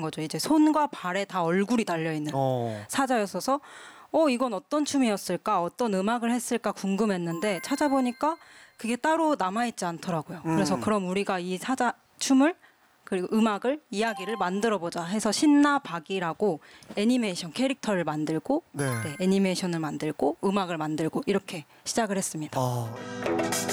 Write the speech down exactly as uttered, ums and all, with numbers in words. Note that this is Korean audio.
거죠. 이제 손과 발에 다 얼굴이 달려 있는 어. 사자였어서 어 이건 어떤 춤이었을까, 어떤 음악을 했을까 궁금했는데 찾아보니까 그게 따로 남아있지 않더라고요. 음. 그래서 그럼 우리가 이 사자 춤을 그리고 음악을 이야기를 만들어보자 해서 신나박이라고 애니메이션 캐릭터를 만들고 네. 네, 애니메이션을 만들고 음악을 만들고 이렇게 시작을 했습니다. 어.